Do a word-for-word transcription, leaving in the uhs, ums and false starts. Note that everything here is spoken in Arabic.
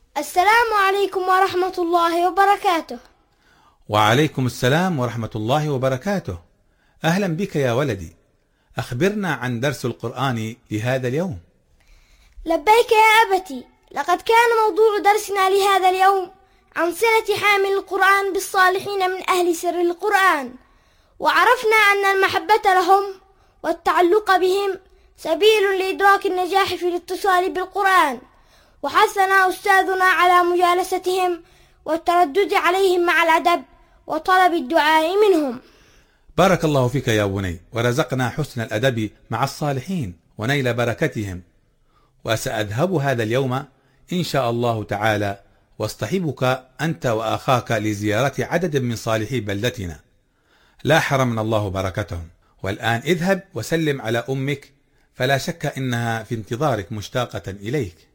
السلام عليكم ورحمة الله وبركاته. وعليكم السلام ورحمة الله وبركاته. أهلا بك يا ولدي، أخبرنا عن درس القرآن لهذا اليوم. لبيك يا أبتي، لقد كان موضوع درسنا لهذا اليوم عن صلة حامل القرآن بالصالحين من أهل سر القرآن، وعرفنا أن المحبة لهم والتعلق بهم سبيل لإدراك النجاح في الاتصال بالقرآن، وحثنا أستاذنا على مجالستهم والتردد عليهم مع الأدب وطلب الدعاء منهم. بارك الله فيك يا بني، ورزقنا حسن الأدب مع الصالحين ونيل بركتهم. وسأذهب هذا اليوم إن شاء الله تعالى واصطحبك أنت وأخاك لزيارة عدد من صالحي بلدتنا، لا حرمنا الله بركتهم. والآن اذهب وسلم على أمك، فلا شك إنها في انتظارك مشتاقة إليك.